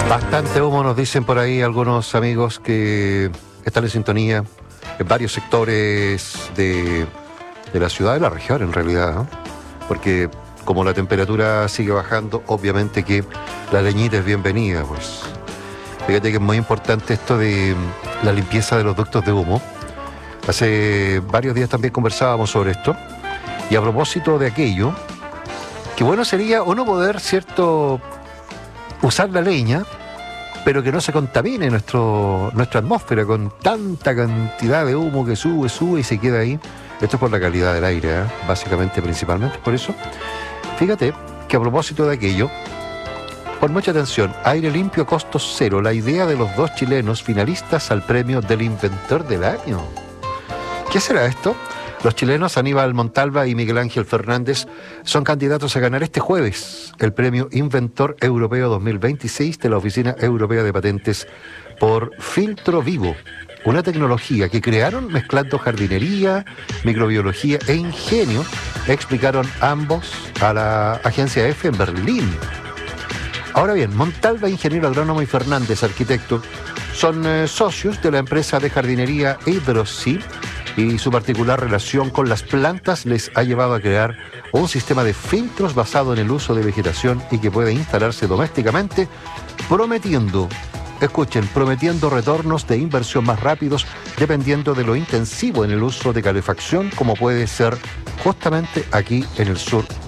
Bastante humo, nos dicen por ahí algunos amigos que están en sintonía en varios sectores de la ciudad, de la región en realidad, ¿no? Porque como la temperatura sigue bajando, obviamente que la leñita es bienvenida, pues. Fíjate que es muy importante esto de la limpieza de los ductos de humo. Hace varios días también conversábamos sobre esto. Y a propósito de aquello, que bueno sería o no poder, ¿cierto?, usar la leña, pero que no se contamine nuestra atmósfera con tanta cantidad de humo que sube y se queda ahí. Esto es por la calidad del aire, básicamente, principalmente por eso. Fíjate que a propósito de aquello, pon mucha atención, aire limpio a costo cero, la idea de los dos chilenos finalistas al premio del Inventor del Año. ¿Qué será esto? Los chilenos Aníbal Montalva y Miguel Ángel Fernández son candidatos a ganar este jueves el premio Inventor Europeo 2026 de la Oficina Europea de Patentes por Filtro Vivo, una tecnología que crearon mezclando jardinería, microbiología e ingenio, explicaron ambos a la agencia EFE en Berlín. Ahora bien, Montalva, ingeniero agrónomo, y Fernández, arquitecto, son socios de la empresa de jardinería Hydrosea, y su particular relación con las plantas les ha llevado a crear un sistema de filtros basado en el uso de vegetación y que puede instalarse domésticamente, prometiendo retornos de inversión más rápidos dependiendo de lo intensivo en el uso de calefacción, como puede ser justamente aquí en el sur